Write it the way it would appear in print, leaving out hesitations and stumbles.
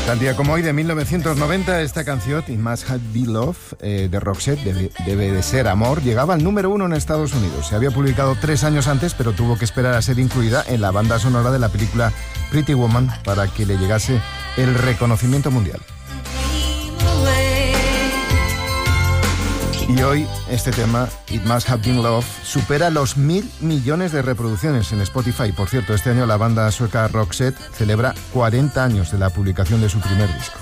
Tal día como hoy de 1990, esta canción, It Must Have Been Love, de Roxette, debe de ser amor, llegaba al número 1 en Estados Unidos. Se había publicado 3 años antes, pero tuvo que esperar a ser incluida en la banda sonora de la película Pretty Woman para que le llegase el reconocimiento mundial. Y hoy este tema, It Must Have Been Love, supera los 1.000 millones de reproducciones en Spotify. Por cierto, este año la banda sueca Roxette celebra 40 años de la publicación de su primer disco.